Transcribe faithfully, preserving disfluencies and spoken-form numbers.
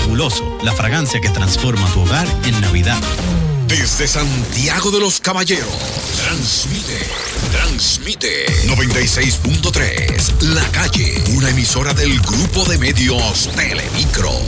Fabuloso, la fragancia que transforma tu hogar en Navidad. Desde Santiago de los Caballeros, transmite, transmite noventa y seis punto tres, La Calle, una emisora del Grupo de Medios Telemicro.